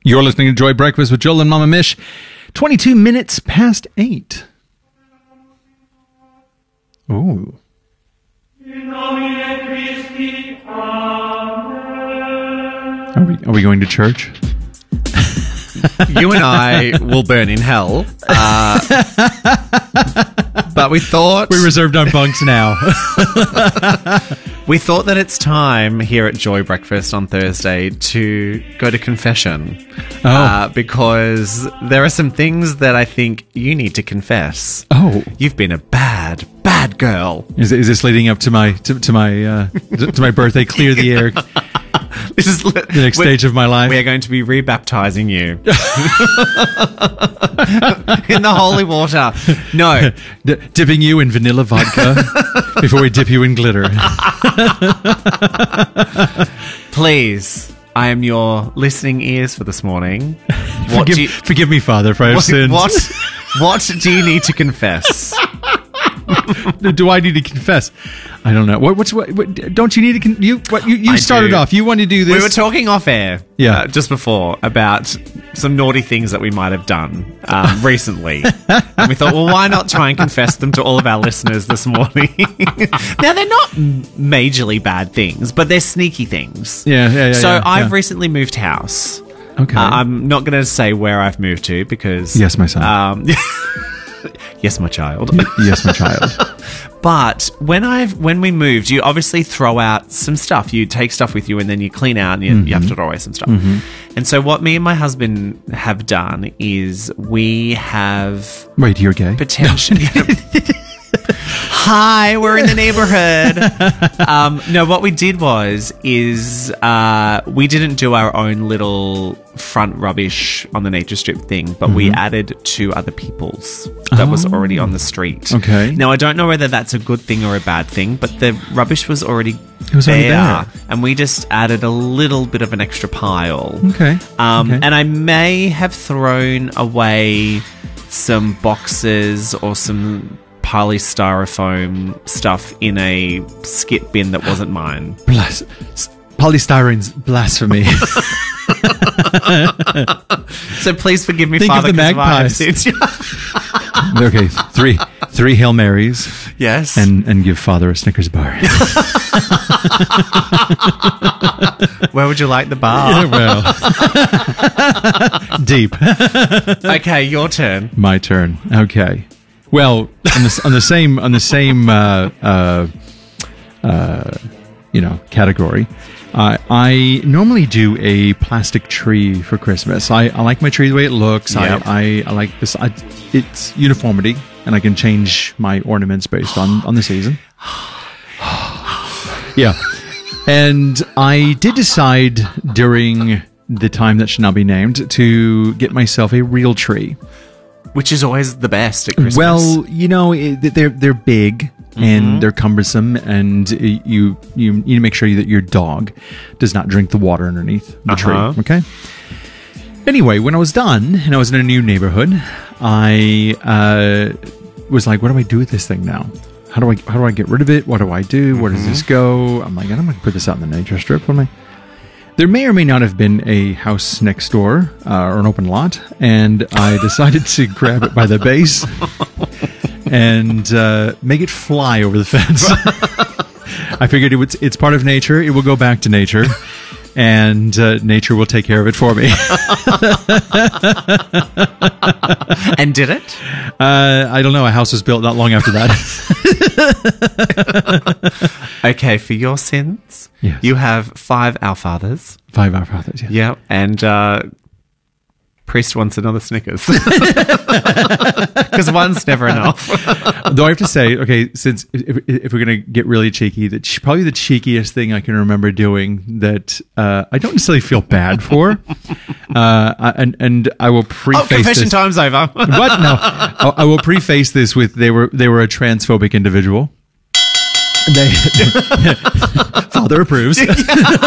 You're listening to Joy Breakfast with Joel and Mama Mish. 22 minutes past 8. Ooh. Are we going to church? You and I will burn in hell. But we thought... We reserved our bunks now. We thought that it's time here at Joy Breakfast on Thursday to go to confession. Because there are some things that I think you need to confess. Oh. You've been a bad, bad girl. Is this leading up to my birthday? Clear the air. This is The next stage of my life. We are going to be rebaptizing you in the holy water. No. Dipping you in vanilla vodka before we dip you in glitter. Please, I am your listening ears for this morning. Forgive me, Father, for I have sinned. What do you need to confess? Do I need to confess? I don't know. What don't you need to? You started off. You wanted to do this. We were talking off air, yeah, just before about some naughty things that we might have done recently, and we thought, well, why not try and confess them to all of our listeners this morning? Now they're not majorly bad things, but they're sneaky things. Yeah. So I've recently moved house. Okay. I'm not going to say where I've moved to because yes, my son. Yes, my child. Yes, my child. But when we moved, you obviously throw out some stuff. You take stuff with you and then you clean out and you have to throw away some stuff. And so what me and my husband have done is we have... Wait, you're gay? Potentially... Hi, we're in the neighborhood. No, what we did is we didn't do our own little front rubbish on the nature strip thing, but we added 2 other people's that was already on the street. Okay. Now, I don't know whether that's a good thing or a bad thing, but the rubbish was already there. And we just added a little bit of an extra pile. Okay. And I may have thrown away some boxes or some polystyrofoam stuff in a skip bin that wasn't mine. Polystyrene's blasphemy. So please forgive me, Think Father. Of the magpies. Okay, three Hail Marys. Yes, and give Father a Snickers bar. Where would you like the bar? Yeah, well, deep. Okay, your turn. My turn. Okay. Well, on the same category, I normally do a plastic tree for Christmas. I like my tree the way it looks. Yep. I like this. It's uniformity, and I can change my ornaments based on the season. Yeah, and I did decide during the time that should not be named to get myself a real tree. Which is always the best at Christmas. Well, they're big and they're cumbersome, and you need to make sure that your dog does not drink the water underneath the tree. Okay. Anyway, when I was done and I was in a new neighborhood, I was like, "What do I do with this thing now? How do I get rid of it? What do I do? Where does this go?" I'm like, "I'm not going to put this out in the nature strip, am I?" There may or may not have been a house next door or an open lot, and I decided to grab it by the base and make it fly over the fence. I figured it's part of nature. It will go back to nature, and nature will take care of it for me. And did it? I don't know. A house was built not long after that. Okay, for your sins, yes. You have 5 Our Fathers. 5 Our Fathers, yes. Yeah, and priest wants another Snickers. Because one's never enough. Though I have to say, okay, since if we're going to get really cheeky, probably the cheekiest thing I can remember doing that I don't necessarily feel bad for, and I will preface confession time's over. What? No. I will preface this with they were a transphobic individual. Father approves. They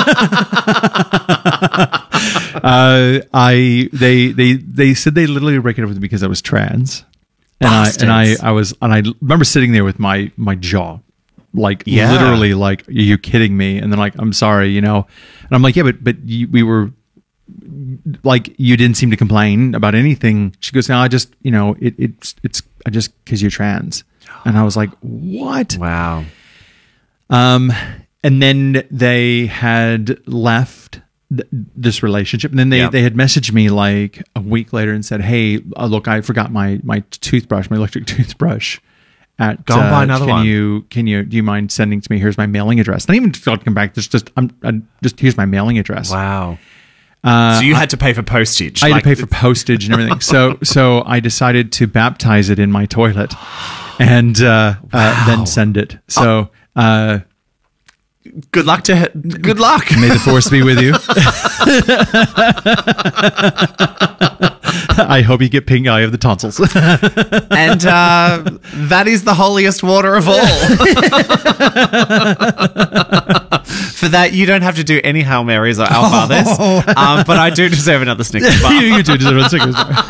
said they literally break it up with me because I was trans, and I remember sitting there with my jaw, like literally, like, are you kidding me? And then like, I'm sorry, and I'm like, yeah, but we were like, you didn't seem to complain about anything. She goes, no, I just, it's I just, because you're trans. And I was like, what? Wow. And then they had left this relationship, and then they had messaged me like a week later and said, hey, look, I forgot my toothbrush, my electric toothbrush at go and buy another one. Do you mind sending to me? Here's my mailing address. And I even got to come back. Here's my mailing address. Wow. So you had to pay for postage. I had to pay for postage and everything. So I decided to baptize it in my toilet and then send it. So good luck. May the force be with you. I hope you get pink eye of the tonsils. And that is the holiest water of all. For that, you don't have to do any Hail Marys or Our Fathers. But I do deserve another Snickers bar. You do deserve a Snickers bar.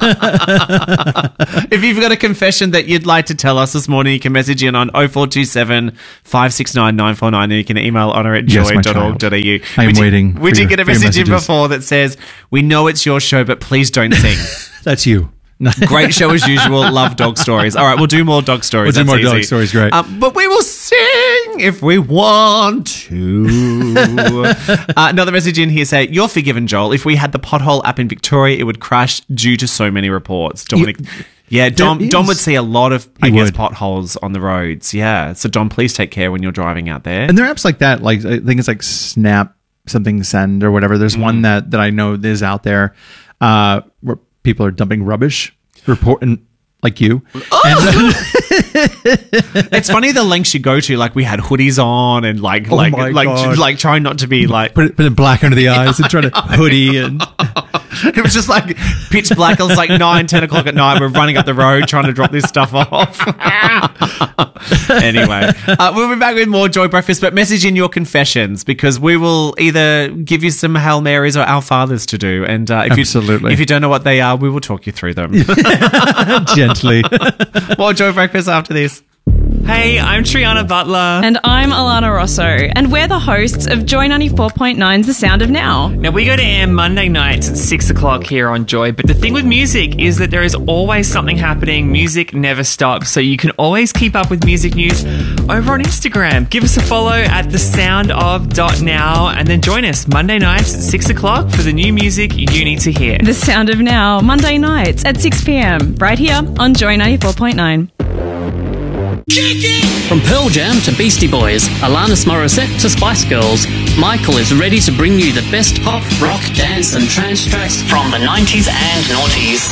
If you've got a confession that you'd like to tell us this morning, you can message in on 0427 569 949, and you can email honor@joy.org.au. I'm waiting. We did get a message in before that says, we know it's your show, but please don't sing. That's you. Great show as usual. Love dog stories. All right, we'll do more dog stories. We'll do more dog stories, great. But we will sing if we want to. Another message in here say, you're forgiven, Joel. If we had the pothole app in Victoria, it would crash due to so many reports. Dominic... Yeah, Dom would see a lot of, potholes on the roads. Yeah. So, Dom, please take care when you're driving out there. And there are apps like that. Like, I think it's like Snap something Send or whatever. There's one that I know is out there where people are dumping rubbish, reporting like you. Oh! It's funny the lengths you go to. Like, we had hoodies on and like trying not to be like put it black under the eyes and try to hoodie and. It was just like pitch black. It was like 9-10 o'clock at night. We're running up the road trying to drop this stuff off. Anyway, we'll be back with more Joy Breakfast, but message in your confessions because we will either give you some Hail Marys or Our Fathers to do. And if you don't know what they are, we will talk you through them. Gently. More Joy Breakfast after this. Hey, I'm Triana Butler. And I'm Alana Rosso. And we're the hosts of Joy 94.9's The Sound of Now. Now, we go to air Monday nights at 6 o'clock here on Joy. But the thing with music is that there is always something happening. Music never stops. So you can always keep up with music news over on Instagram. Give us a follow at thesoundof.now and then join us Monday nights at 6 o'clock for the new music you need to hear. The Sound of Now, Monday nights at 6 p.m. right here on Joy 94.9. From Pearl Jam to Beastie Boys, Alanis Morissette to Spice Girls, Michael is ready to bring you the best pop, rock, dance and trance tracks from the 90s and noughties.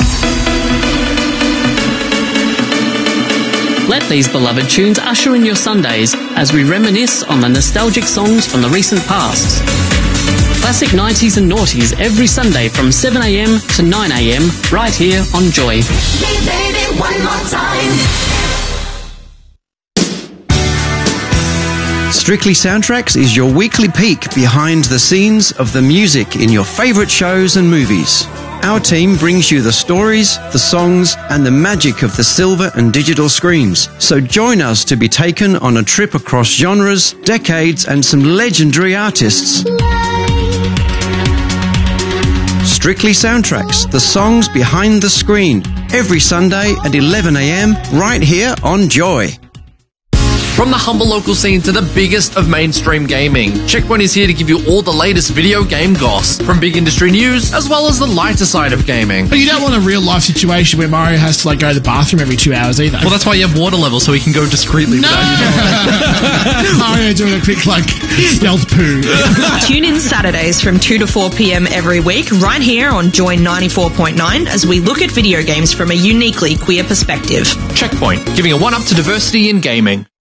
Let these beloved tunes usher in your Sundays as we reminisce on the nostalgic songs from the recent past. Classic 90s and noughties every Sunday from 7am to 9am right here on Joy. Baby, one more time. Strictly Soundtracks is your weekly peek behind the scenes of the music in your favourite shows and movies. Our team brings you the stories, the songs, and the magic of the silver and digital screens. So join us to be taken on a trip across genres, decades, and some legendary artists. Strictly Soundtracks, the songs behind the screen, every Sunday at 11 a.m. right here on Joy. From the humble local scene to the biggest of mainstream gaming, Checkpoint is here to give you all the latest video game goss, from big industry news as well as the lighter side of gaming. But you don't want a real life situation where Mario has to go to the bathroom every 2 hours either. Well, that's why you have water level, so he can go discreetly. No! Mario doing a quick stealth poo. Tune in Saturdays from 2 to 4 p.m. every week right here on Joy 94.9 as we look at video games from a uniquely queer perspective. Checkpoint, giving a one-up to diversity in gaming.